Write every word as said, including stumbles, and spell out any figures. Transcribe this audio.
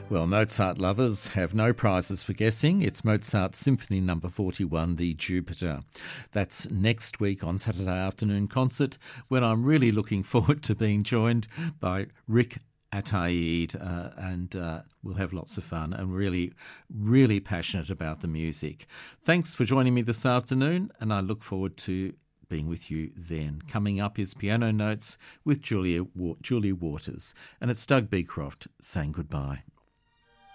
Well, Mozart lovers have no prizes for guessing. It's Mozart's Symphony Number forty-one, the Jupiter. That's next week on Saturday Afternoon Concert, when I'm really looking forward to being joined by Rick Ataid, uh, and uh, we'll have lots of fun and really, really passionate about the music. Thanks for joining me this afternoon, and I look forward to being with you then. Coming up is Piano Notes with Julia Wa- Julie Waters, and it's Doug Beecroft saying goodbye.